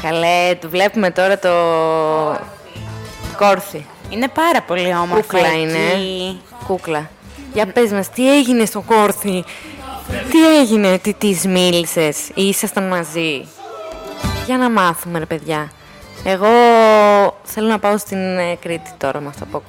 Καλέ, του βλέπουμε τώρα το Κόρθι. Είναι πάρα πολύ όμορφο. Κούκλα είναι. Κούκλα. Για πες μας, τι έγινε στο Κόρθι? Τι έγινε, τι της μίλησες ή ήσασταν μαζί? Για να μάθουμε ρε παιδιά. Εγώ θέλω να πάω στην Κρήτη τώρα με αυτό που